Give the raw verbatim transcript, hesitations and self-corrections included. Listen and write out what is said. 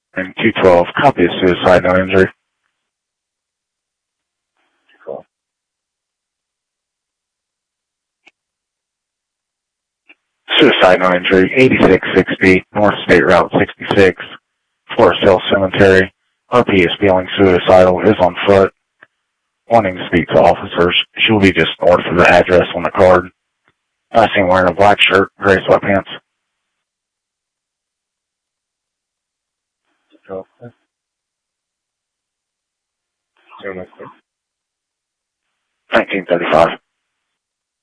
And two twelve, copy of suicide, no injury. Suicide, no injury, eighty-six sixty, North State Route sixty-six, Forest Hill Cemetery. R P is feeling suicidal, is on foot, wanting to speak to officers. She will be just north of the address on the card. I seen wearing a black shirt, gray sweatpants. nineteen thirty-five.